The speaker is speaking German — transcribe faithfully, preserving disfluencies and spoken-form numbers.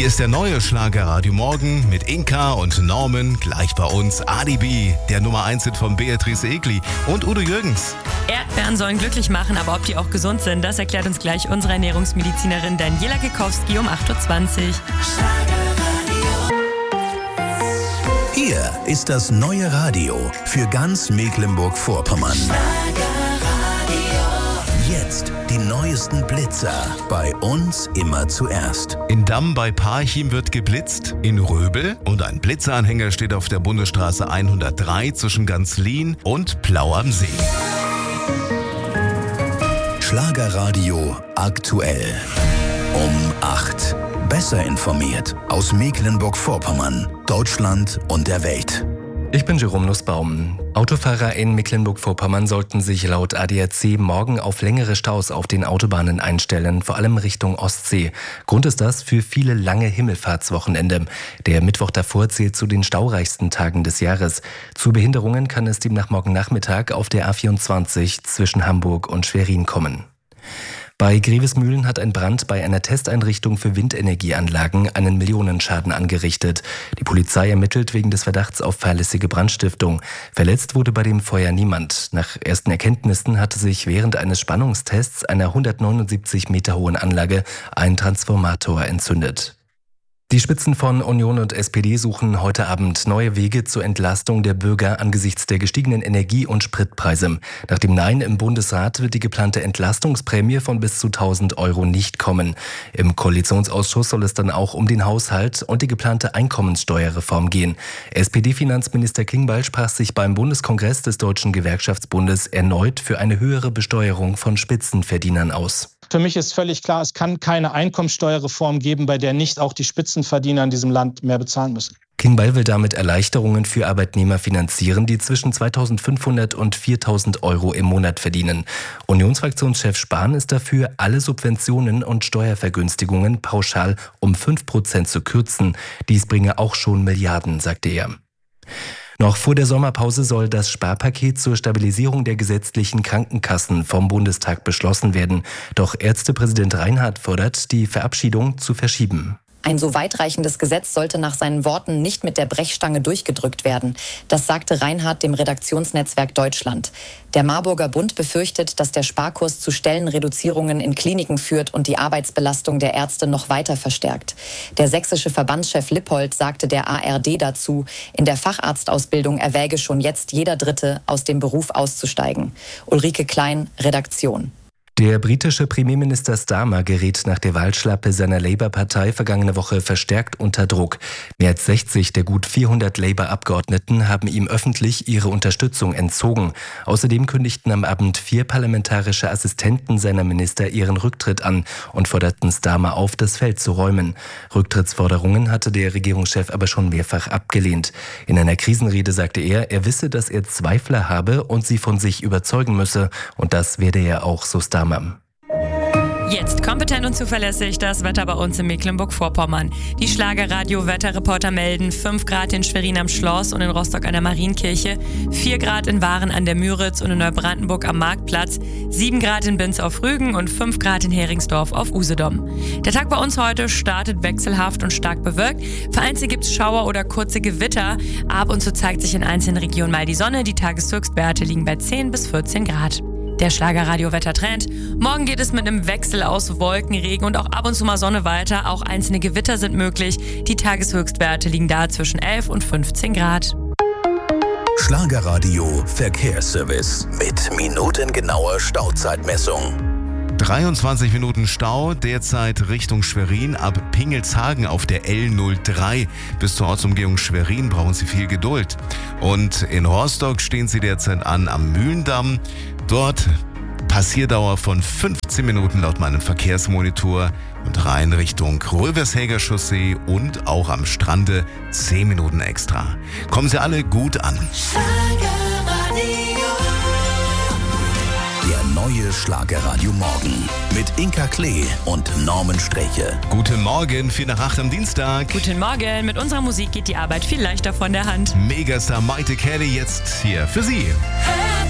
Hier ist der neue Schlagerradio Morgen mit Inka und Norman, gleich bei uns Ali B, der Nummer eins Hit von Beatrice Egli und Udo Jürgens. Erdbeeren sollen glücklich machen, aber ob die auch gesund sind, das erklärt uns gleich unsere Ernährungsmedizinerin Daniela Gekowski um acht Uhr zwanzig. Hier ist das neue Radio für ganz Mecklenburg-Vorpommern. Jetzt die neuesten Blitzer. Bei uns immer zuerst. In Damm bei Parchim wird geblitzt, in Röbel, und ein Blitzeranhänger steht auf der Bundesstraße hundertdrei zwischen Ganzlin und Plau am See. Schlagerradio aktuell. Um acht. Besser informiert aus Mecklenburg-Vorpommern, Deutschland und der Welt. Ich bin Jerome Nussbaum. Autofahrer in Mecklenburg-Vorpommern sollten sich laut A D A C morgen auf längere Staus auf den Autobahnen einstellen, vor allem Richtung Ostsee. Grund ist das für viele lange Himmelfahrtswochenende. Der Mittwoch davor zählt zu den staureichsten Tagen des Jahres. Zu Behinderungen kann es demnach morgen Nachmittag auf der A vierundzwanzig zwischen Hamburg und Schwerin kommen. Bei Grevesmühlen hat ein Brand bei einer Testeinrichtung für Windenergieanlagen einen Millionenschaden angerichtet. Die Polizei ermittelt wegen des Verdachts auf fahrlässige Brandstiftung. Verletzt wurde bei dem Feuer niemand. Nach ersten Erkenntnissen hatte sich während eines Spannungstests einer hundertneunundsiebzig Meter hohen Anlage ein Transformator entzündet. Die Spitzen von Union und S P D suchen heute Abend neue Wege zur Entlastung der Bürger angesichts der gestiegenen Energie- und Spritpreise. Nach dem Nein im Bundesrat wird die geplante Entlastungsprämie von bis zu tausend Euro nicht kommen. Im Koalitionsausschuss soll es dann auch um den Haushalt und die geplante Einkommenssteuerreform gehen. S P D-Finanzminister Klingbeil sprach sich beim Bundeskongress des Deutschen Gewerkschaftsbundes erneut für eine höhere Besteuerung von Spitzenverdienern aus. Für mich ist völlig klar, es kann keine Einkommensteuerreform geben, bei der nicht auch die Spitzenverdiener in diesem Land mehr bezahlen müssen. Klingbeil will damit Erleichterungen für Arbeitnehmer finanzieren, die zwischen zweitausendfünfhundert und viertausend Euro im Monat verdienen. Unionsfraktionschef Spahn ist dafür, alle Subventionen und Steuervergünstigungen pauschal um fünf Prozent zu kürzen. Dies bringe auch schon Milliarden, sagte er. Noch vor der Sommerpause soll das Sparpaket zur Stabilisierung der gesetzlichen Krankenkassen vom Bundestag beschlossen werden. Doch Ärztepräsident Reinhardt fordert, die Verabschiedung zu verschieben. Ein so weitreichendes Gesetz sollte nach seinen Worten nicht mit der Brechstange durchgedrückt werden. Das sagte Reinhardt dem Redaktionsnetzwerk Deutschland. Der Marburger Bund befürchtet, dass der Sparkurs zu Stellenreduzierungen in Kliniken führt und die Arbeitsbelastung der Ärzte noch weiter verstärkt. Der sächsische Verbandschef Lippold sagte der A R D dazu, in der Facharztausbildung erwäge schon jetzt jeder Dritte, aus dem Beruf auszusteigen. Ulrike Klein, Redaktion. Der britische Premierminister Starmer gerät nach der Wahlschlappe seiner Labour-Partei vergangene Woche verstärkt unter Druck. Mehr als sechzig der gut vierhundert Labour-Abgeordneten haben ihm öffentlich ihre Unterstützung entzogen. Außerdem kündigten am Abend vier parlamentarische Assistenten seiner Minister ihren Rücktritt an und forderten Starmer auf, das Feld zu räumen. Rücktrittsforderungen hatte der Regierungschef aber schon mehrfach abgelehnt. In einer Krisenrede sagte er, er wisse, dass er Zweifler habe und sie von sich überzeugen müsse. Und das werde er auch, so Starmer. Jetzt kompetent und zuverlässig das Wetter bei uns in Mecklenburg-Vorpommern. Die Schlagerradio-Wetterreporter melden fünf Grad in Schwerin am Schloss und in Rostock an der Marienkirche, vier Grad in Waren an der Müritz und in Neubrandenburg am Marktplatz, sieben Grad in Binz auf Rügen und fünf Grad in Heringsdorf auf Usedom. Der Tag bei uns heute startet wechselhaft und stark bewölkt. Vereinzelt gibt es Schauer oder kurze Gewitter. Ab und zu zeigt sich in einzelnen Regionen mal die Sonne. Die Tageshöchstwerte liegen bei zehn bis vierzehn Grad. Der Schlagerradio-Wettertrend. Morgen geht es mit einem Wechsel aus Wolken, Regen und auch ab und zu mal Sonne weiter. Auch einzelne Gewitter sind möglich. Die Tageshöchstwerte liegen da zwischen elf und fünfzehn Grad. Schlagerradio Verkehrsservice mit minutengenauer Stauzeitmessung. dreiundzwanzig Minuten Stau, derzeit Richtung Schwerin ab Pingelshagen auf der L null drei. Bis zur Ortsumgehung Schwerin brauchen Sie viel Geduld. Und in Rostock stehen Sie derzeit an am Mühlendamm. Dort Passierdauer von fünfzehn Minuten laut meinem Verkehrsmonitor und rein Richtung Rövershäger Chaussee und auch am Strande zehn Minuten extra. Kommen Sie alle gut an. Der neue Schlagerradio Morgen mit Inka Klee und Norman Streche. Guten Morgen, vier nach acht am Dienstag. Guten Morgen, mit unserer Musik geht die Arbeit viel leichter von der Hand. Megastar Maite Kelly jetzt hier für Sie.